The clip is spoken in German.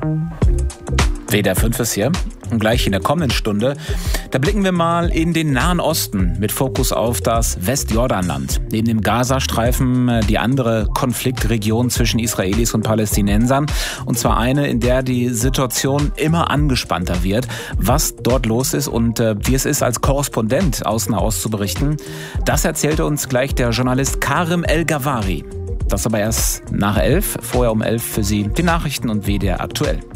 WDR 5 ist hier. Und gleich in der kommenden Stunde, da blicken wir mal in den Nahen Osten mit Fokus auf das Westjordanland. Neben dem Gazastreifen die andere Konfliktregion zwischen Israelis und Palästinensern. Und zwar eine, in der die Situation immer angespannter wird. Was dort los ist und wie es ist, als Korrespondent aus Nahost zu berichten, das erzählte uns gleich der Journalist Karim El-Ghavari. Das aber erst nach 11, vorher um 11 für Sie die Nachrichten und WDR aktuell.